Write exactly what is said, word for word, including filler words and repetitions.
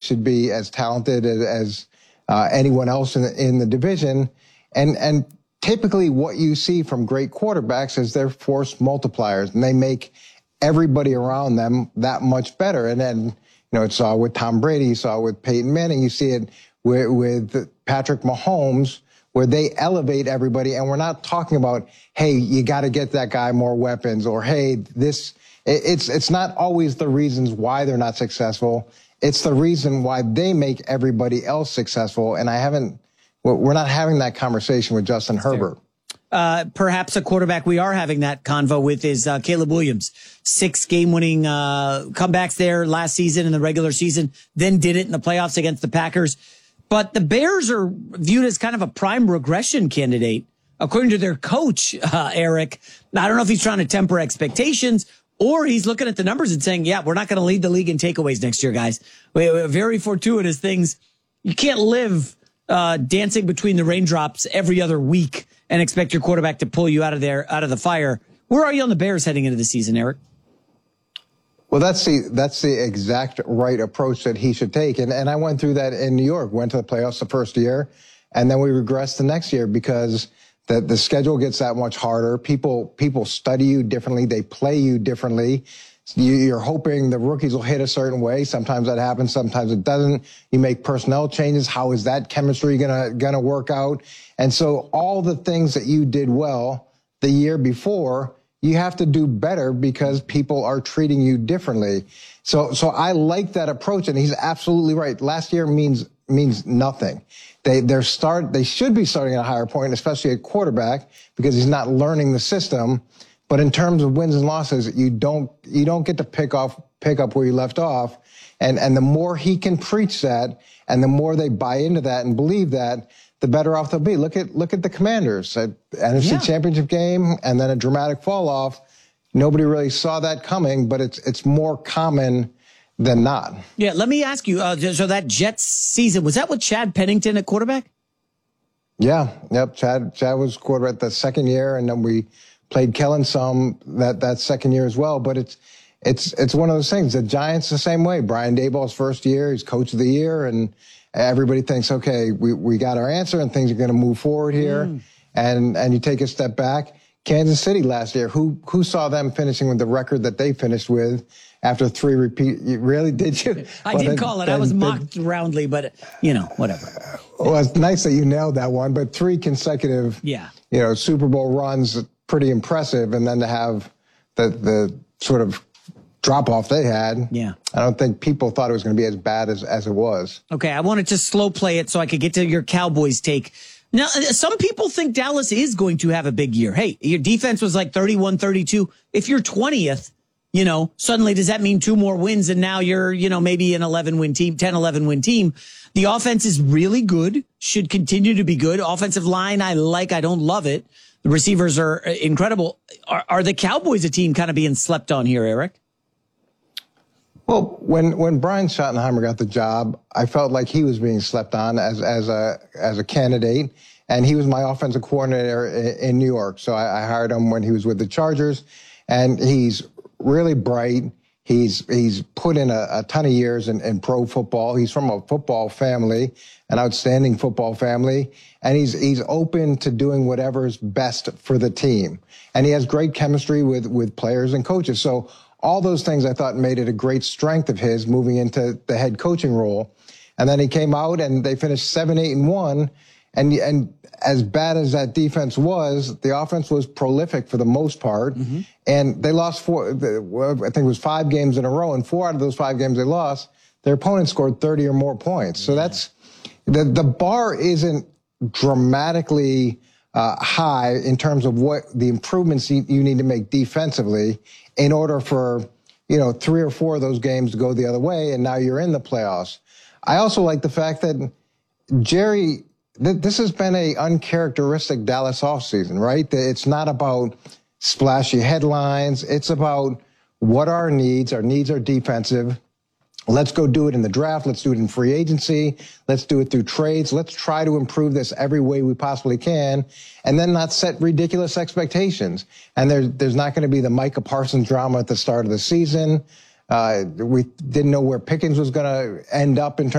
should be as talented as, as uh, anyone else in the, in the division. And, and typically what you see from great quarterbacks is they're force multipliers, and they make everybody around them that much better. And then, you know, it saw with Tom Brady, you saw with Peyton Manning, you see it with, with Patrick Mahomes, where they elevate everybody. And we're not talking about, hey, you got to get that guy more weapons, or, hey, this, it's, it's not always the reasons why they're not successful. It's the reason why they make everybody else successful. And I haven't, we're not having that conversation with Justin Herbert. Uh, perhaps a quarterback we are having that convo with is uh, Caleb Williams. Six game-winning uh, comebacks there last season in the regular season, then did it in the playoffs against the Packers. But the Bears are viewed as kind of a prime regression candidate, according to their coach, uh, Eric. I don't know if he's trying to temper expectations, or he's looking at the numbers and saying, yeah, we're not going to lead the league in takeaways next year, guys. We have very fortuitous things. You can't live uh, dancing between the raindrops every other week and expect your quarterback to pull you out of there, out of the fire. Where are you on the Bears heading into the season, Eric? Well, that's the that's the exact right approach that he should take. And and I went through that in New York, went to the playoffs the first year, and then we regressed the next year because the the schedule gets that much harder. People people study you differently. They play you differently. You, you're hoping the rookies will hit a certain way. Sometimes that happens. Sometimes it doesn't. You make personnel changes. How is that chemistry gonna gonna work out? And so all the things that you did well the year before, you have to do better because people are treating you differently. So, so I like that approach, and he's absolutely right. Last year means, means nothing. They, they're start, they should be starting at a higher point, especially at quarterback, because he's not learning the system. But in terms of wins and losses, you don't, you don't get to pick off, pick up where you left off. And, and the more he can preach that, and the more they buy into that and believe that, the better off they'll be. Look at look at the Commanders, N F C yeah. Championship game, and then a dramatic fall off. Nobody really saw that coming, but it's it's more common than not. Yeah, let me ask you. Uh, so that Jets season, was that with Chad Pennington at quarterback? Yeah, yep. Chad Chad was quarterback the second year, and then we played Kellen some that that second year as well. But it's it's it's one of those things. The Giants the same way. Brian Daboll's first year, he's coach of the year, and everybody thinks, okay, we, we got our answer and things are going to move forward here. Mm. And, and you take a step back. Kansas City last year, who, who saw them finishing with the record that they finished with after three repeat? You really did you? I well, did then, call it. Then, I was mocked then, roundly, but you know, whatever. Well, it's nice that you nailed that one, but three consecutive, yeah. you know, Super Bowl runs, pretty impressive. And then to have the, the sort of drop off they had. Yeah. I don't think people thought it was going to be as bad as, as it was. Okay. I wanted to slow play it so I could get to your Cowboys take. Now, some people think Dallas is going to have a big year. Hey, your defense was like thirty-one thirty-two. If you're twentieth, you know, suddenly does that mean two more wins and now you're, you know, maybe an eleven win team, ten, eleven win team. The offense is really good, should continue to be good. Offensive line, I like, I don't love it. The receivers are incredible. Are, are the Cowboys a team kind of being slept on here, Eric? Well, when, when Brian Schottenheimer got the job, I felt like he was being slept on as, as a, as a candidate. And he was my offensive coordinator in, in New York. So I, I hired him when he was with the Chargers, and he's really bright. He's, he's put in a, a ton of years in, in pro football. He's from a football family, an outstanding football family. And he's, he's open to doing whatever's best for the team. And he has great chemistry with, with players and coaches. So all those things I thought made it a great strength of his moving into the head coaching role. And then he came out and they finished seven, eight, and one. And, and as bad as that defense was, the offense was prolific for the most part. Mm-hmm. And they lost four, I think it was five games in a row. And four out of those five games they lost, their opponent scored thirty or more points. So that's, the, the bar isn't dramatically uh, high in terms of what the improvements you, you need to make defensively in order for, you know, three or four of those games to go the other way, and now you're in the playoffs. I also like the fact that Jerry, th- this has been a uncharacteristic Dallas offseason, right? It's not about splashy headlines. It's about what are our needs. Our needs are defensive. Let's go do it in the draft. Let's do it in free agency. Let's do it through trades. Let's try to improve this every way we possibly can, and then not set ridiculous expectations. And there, there's not going to be the Micah Parsons drama at the start of the season. Uh, we didn't know where Pickens was going to end up in terms